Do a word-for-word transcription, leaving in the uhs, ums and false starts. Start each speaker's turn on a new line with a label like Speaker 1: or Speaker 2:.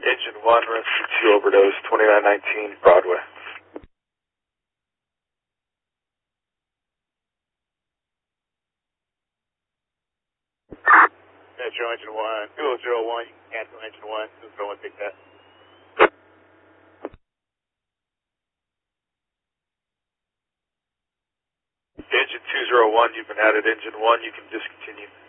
Speaker 1: Engine one, run C two overdose, twenty-nine nineteen Broadway.
Speaker 2: Metro engine one, two oh zero one, you can cancel engine one, two oh zero one, take that.
Speaker 1: Engine two oh one, you've been added engine one, you can discontinue.